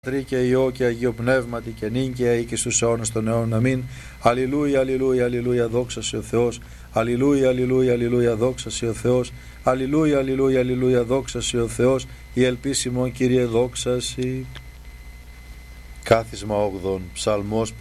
Πατρί και Υιό και Αγίο Πνεύματι και νυν και αεί και στους αιώνας των αιώνων. Αμήν. Αλληλούια, αλληλούια, αλληλούια, δόξα σε ο Θεός. Αλληλούια, αλληλούια, αλληλούια, δόξα σε ο Θεός. Αλληλούια, αλληλούια, αλληλούια, δόξα σε ο Θεός. Η ελπίσιμο Κύριε δόξα σοι. Κάθισμα 8, Ψαλμός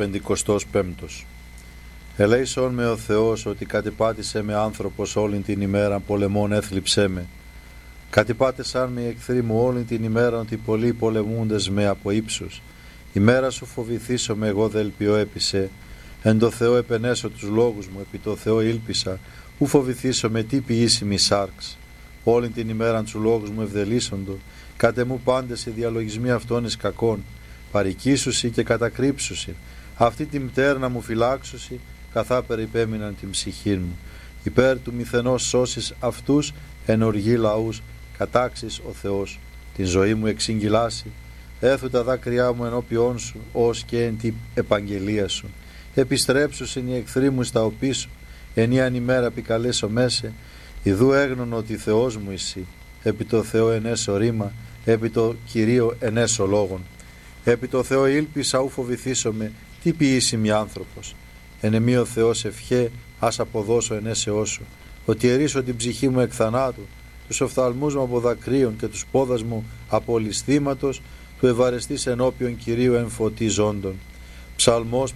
55. Ελέησον με ο Θεός ότι κατεπάτησε με άνθρωπος όλην την ημέρα, πολεμών έθλιψέ με. Κατηπάτεσαν με οι εχθροί μου όλη την ημέρα, ότι πολλοί πολεμούντες με από ύψους. Ημέρα σου φοβηθήσω με, εγώ δε ελπιώ έπεισε. Εν το Θεό επενέσω τους λόγους μου, επί το Θεό ήλπισα. Ου φοβηθήσω με τι ποιήσιμη σάρξ. Όλη την ημέρα τους λόγους μου ευδελίσσοντο. Κάτε μου πάντες οι διαλογισμοί αυτών εις κακών. Παρικήσουσι και κατακρύψουσι. Αυτή τη μτέρνα μου φυλάξουσι, καθά περιπέμειναν την ψυχή μου. Υπέρ του μηθενός σώσεις αυτούς, εν οργή λαούς, κατάξεις ο Θεός. Την ζωή μου εξηγγυλάσει, έθου τα δάκρυά μου ενώπιόν σου, ως και εν την επαγγελία σου. Επιστρέψουσιν οι εχθροί μου στα οπίσου, ενίαν ημέρα επικαλέσω μέσε, ιδού έγνων ότι Θεός μου εσύ. Επί το Θεό ενέσω ρήμα, επί το Κυρίο ενέσω λόγων. Επί το Θεό ήλπισα, ου φοβηθήσομαι, τι ποιήσιμη άνθρωπος. Εν εμή ο Θεός ευχέ, ας αποδώσω ενέσεώς σου. Ότι ερίσω την ψυχή μου εκ θανάτου, τους οφθαλμούς μου από δακρύων και τους πόδας μου από ληστήματος, του ευαρεστής ενώπιον Κυρίου εν φωτί ζώντων. Ψαλμός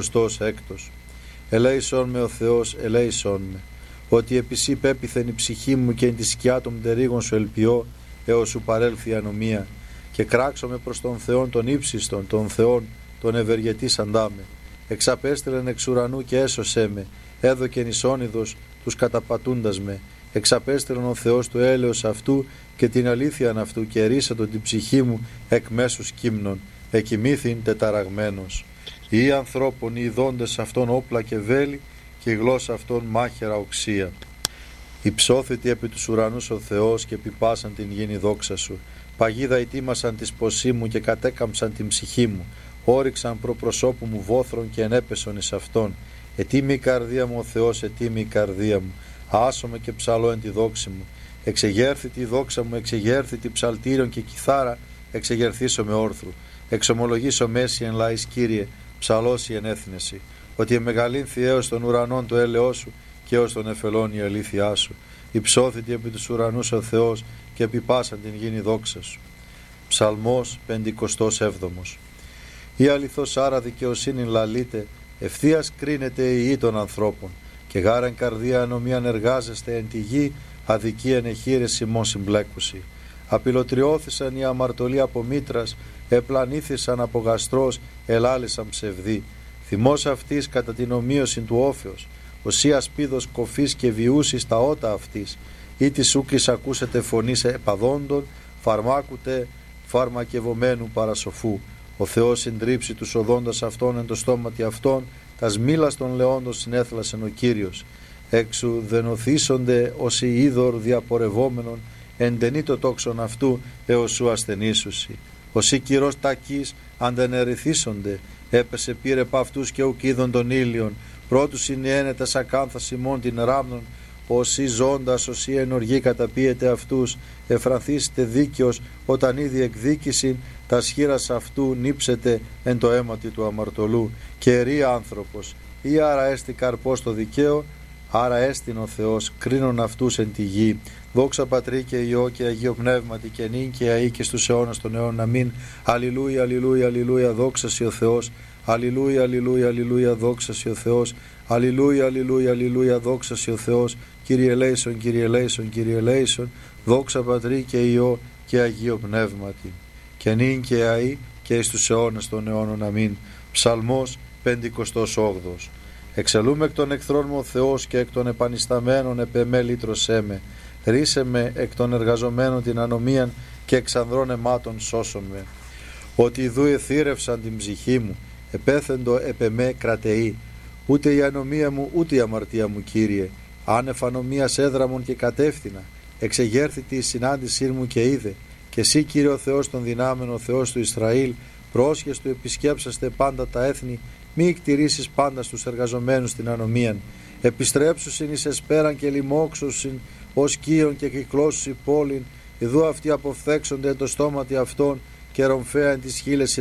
56. Ελέησον με ο Θεός, ελέησον με, ότι επισή πέπιθεν η ψυχή μου και εν τη σκιά των πτερίγων σου ελπιώ, έως σου παρέλθει η ανομία, και κράξομαι προς τον Θεόν των ύψιστον, τον Θεόν τον ευεργετήσαντά με. Εξαπέστειλεν εξ ουρανού και έσωσέ με, έδωκεν εις όνειδος τους καταπατούντας με. Εξαπέστειλεν ο Θεός του έλεος αυτού και την αλήθειαν αυτού, και ερίσατον την ψυχή μου εκ μέσους κύμνων, εκοιμήθην τεταραγμένος. Οι ανθρώπων, οι ειδώντες αυτών όπλα και βέλη, και η γλώσσα αυτών μάχαιρα οξία. Υψώθητη επί τους ουρανούς ο Θεός, και επιπάσαν την γήνη δόξα σου. Παγίδα ετοίμασαν της ποσή μου και κατέκαμψαν την ψυχή μου. Όριξαν προπροσώπου μου βόθρων και ενέπεσον εις αυτόν. Ετοίμη η καρδία μου ο Θεός, ετοίμη η καρδία μου. Άσομαι και ψαλώ εν τη δόξη μου. Εξεγέρθη τη δόξα μου, εξεγέρθη τη ψαλτήριον και κιθάρα, εξεγερθήσω με όρθρου. Εξομολογήσω μέση εν λαής Κύριε, ψαλώσει εν έθνεση. Ότι εμεγαλύνθη έως των ουρανών το έλεος σου, και έως των εφελών η αλήθειά σου. Υψώθητη επί τους ουρανούς ο Θεός, και επιπάσαν την γήνη δόξα σου. Ψαλμός 57. Η αληθώς άρα δικαιοσύνη λαλείτε, ευθείας κρίνεται η γη των ανθρώπων, και γάρεν καρδία ανομίαν εργάζεστε εν τη γη, αδικίαν εχείρες ημών συμπλέκουσι. Απειλοτριώθησαν οι αμαρτωλοί από μήτρας, επλανήθησαν από γαστρός, ελάλησαν ψευδοί. Θυμός αυτής κατά την ομοίωση του όφεως, οσία σπίδος κοφής και βιούσης τα ότα αυτής, ή της ούκης ακούσετε φωνής επαδόντων, φαρμάκουτε φαρμακευομένου παρασοφού. Ο Θεός συντρίψει τους οδόντας αυτών εν το στόματι αυτών, τας μήλας των λεόντων συνέθλασεν ο Κύριος. Έξου δενοθήσονται όσοι είδωρ διαπορευόμενον, εντενεί το τόξον αυτού έως σου ασθενήσουσι. Όσοι κυρός τακείς αντενερηθήσονται, έπεσε πήρε π' αυτούς και ουκ είδων των ήλιων. Πρώτου συνιένεται ακάνθας ημών την ράμνων, όσοι ζώντας, όσοι εν οργή καταπίεται αυτούς, εφρανθήσετε δίκαιος, όταν ήδη εκδίκησιν, τα σχήρας αυτού νύψετε εν το αίματι του αμαρτωλού. Και ερεί άνθρωπος, ή άρα έστι καρπός το δικαίο, άρα έστιν ο Θεός, κρίνον αυτούς εν τη γη. Δόξα Πατρί και Υιό και Αγίο Πνεύματι και νυν και αεί και στους αιώνας των αιώνων. Αμήν. Αλληλούια, αλληλούια, αλληλούια, δόξα σοι ο Θεός. Αλληλούια, αλληλούια, αλληλούια, δόξα σοι ο Θεός. Αλληλούια, αλληλούια, αλληλούια, δόξα σοι ο Θεός. Κύριε ελέησον, Κύριε ελέησον, Κύριε ελέησον. Δόξα Πατρί και Υιό και Αγίο Πνεύματι και νυν και αεί και εις τους αιώνας των αιώνων. Αμήν. Ψαλμός 58. Εξελούμε εκ των εχθρών μου ο Θεός, και εκ των επανισταμένων επεμέ λύτρωσέ με. Ρίσε με εκ των εργαζομένων την ανομίαν, και εξ ανδρών αιμάτων σώσον με. Ότι ιδού εθύρευσαν την ψυχή μου, επέθεντο επεμέ κρατεή. Ούτε η ανομία μου ούτε η αμαρτία μου, Κύριε. Άνευ ανομίας έδραμον και κατεύθυνα. Εξεγέρθητη η συνάντησή μου και είδε. Και εσύ, Κύριε ο Θεός των δυνάμεων, ο Θεός του Ισραήλ, πρόσχες του επισκέψαστε πάντα τα έθνη, μη εκτηρήσεις πάντα στους εργαζομένους την ανομίαν. Επιστρέψουσιν εις εσπέραν και λοιμόξουσιν ως κύον και κυκλώσουσι πόλην, ιδού αυτοί αποφθέξονται το στόματι αυτών, και ρομφέα εν τις χείλες